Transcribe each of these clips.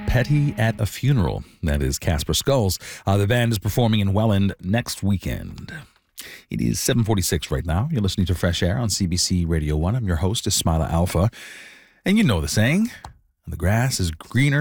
Petty at a Funeral. That is Casper Skulls. The band is performing in Welland next weekend. It is 7:46 right now. You're listening to Fresh Air on CBC Radio 1. I'm your host, Ismaila Alpha. And you know the saying, the grass is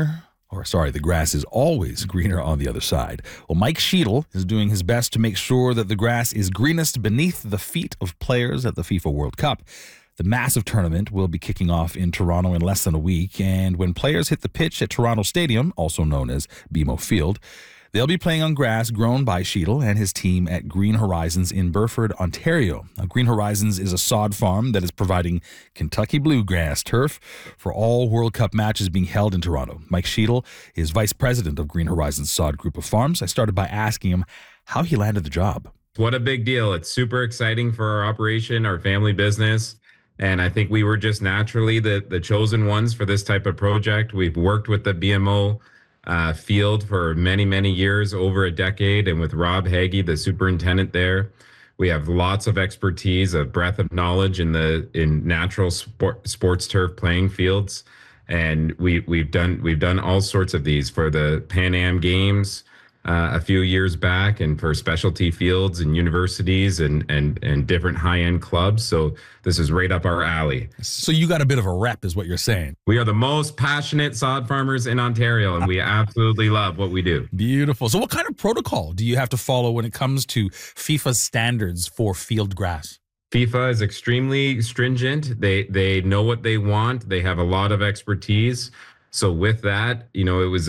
always greener on the other side. Well, Mike Sheedle is doing his best to make sure that the grass is greenest beneath the feet of players at the FIFA World Cup. The massive tournament will be kicking off in Toronto in less than a week, and when players hit the pitch at Toronto Stadium, also known as BMO Field, they'll be playing on grass grown by Sheedle and his team at Green Horizons in Burford, Ontario. Now, Green Horizons is a sod farm that is providing Kentucky bluegrass turf for all World Cup matches being held in Toronto. Mike Sheedle is vice president of Green Horizons Sod Group of Farms. I started by asking him how he landed the job. What a big deal. It's super exciting for our operation, our family business. And I think we were just naturally the chosen ones for this type of project. We've worked with the BMO field for many, many years, over a decade. And with Rob Hagee, the superintendent there, we have lots of expertise, a breadth of knowledge in natural sports turf playing fields. And we've done all sorts of these for the Pan Am Games a few years back, and for specialty fields and universities and different high-end clubs. So this is right up our alley. So you got a bit of a rep, is what you're saying. We are the most passionate sod farmers in Ontario, and we absolutely love what we do. Beautiful. So what kind of protocol do you have to follow when it comes to FIFA's standards for field grass? FIFA is extremely stringent. They know what they want. They have a lot of expertise. So with that, it was